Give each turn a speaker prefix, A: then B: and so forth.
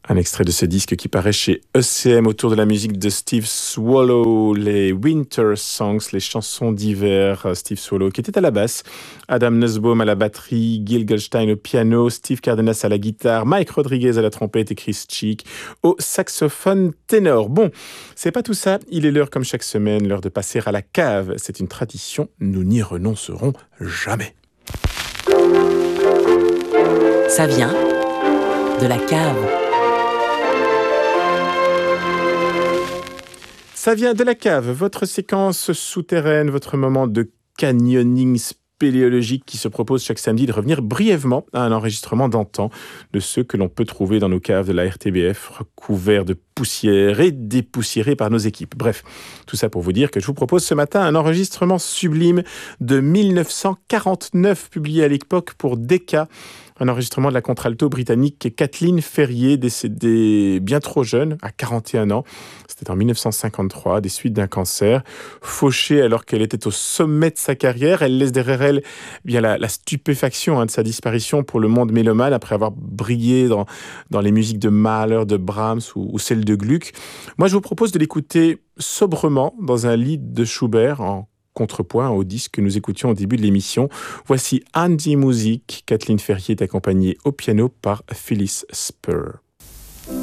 A: Un extrait de ce disque qui paraît chez ECM autour de la musique de Steve Swallow, les Winter Songs, les chansons d'hiver. Steve Swallow qui était à la basse, Adam Nussbaum à la batterie, Gil Goldstein au piano, Steve Cardenas à la guitare, Mike Rodriguez à la trompette et Chris Cheek au saxophone ténor. Bon, c'est pas tout ça, il est l'heure comme chaque semaine, l'heure de passer à la cave. C'est une tradition, nous n'y renoncerons jamais.
B: Ça vient de la cave.
A: Ça vient de la cave, votre séquence souterraine, votre moment de canyoning spéléologique qui se propose chaque samedi de revenir brièvement à un enregistrement d'antan de ceux que l'on peut trouver dans nos caves de la RTBF, recouverts de poussière et dépoussiérés par nos équipes. Bref, tout ça pour vous dire que je vous propose ce matin un enregistrement sublime de 1949, publié à l'époque pour Decca. Un enregistrement de la contralto britannique Kathleen Ferrier, décédée bien trop jeune, à 41 ans. C'était en 1953, des suites d'un cancer. Fauchée alors qu'elle était au sommet de sa carrière, elle laisse derrière elle bien la stupéfaction de sa disparition pour le monde mélomane, après avoir brillé dans les musiques de Mahler, de Brahms ou celles de Gluck. Moi, je vous propose de l'écouter sobrement dans un lied de Schubert en contrepoint au disque que nous écoutions au début de l'émission. Voici Andy Music. Kathleen Ferrier est accompagnée au piano par Phyllis Spur.